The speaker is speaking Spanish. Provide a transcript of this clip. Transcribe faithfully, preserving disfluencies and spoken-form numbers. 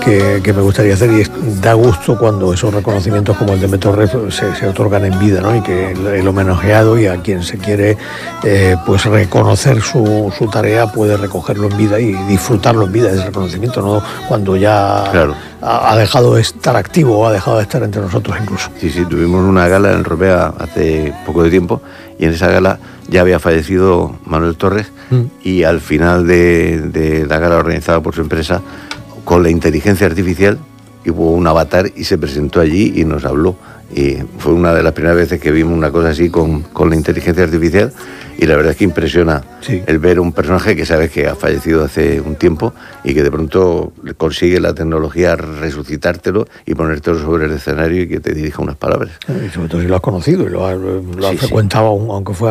que, que me gustaría hacer, y es, da gusto cuando esos reconocimientos como el de Torres se, se otorgan en vida, ¿no? Y que el, el homenajeado y a quien se quiere eh, pues reconocer su, su tarea puede recogerlo en vida y disfrutarlo en vida, ese reconocimiento, no cuando ya claro. ha, ha dejado de estar activo o ha dejado de estar entre nosotros incluso. Sí, sí, tuvimos una gala en Ropea hace poco de tiempo y en esa gala ya había fallecido Manuel Torres mm. y al final de, de la gala organizada por su empresa, con la inteligencia artificial, hubo un avatar y se presentó allí y nos habló. Y fue una de las primeras veces que vimos una cosa así con, con la inteligencia artificial, y la verdad es que impresiona sí. el ver un personaje que sabes que ha fallecido hace un tiempo y que de pronto consigue la tecnología resucitártelo y ponértelo sobre el escenario y que te dirija unas palabras. Y sobre todo si lo has conocido y lo has, lo has sí, frecuentado, sí. aunque fue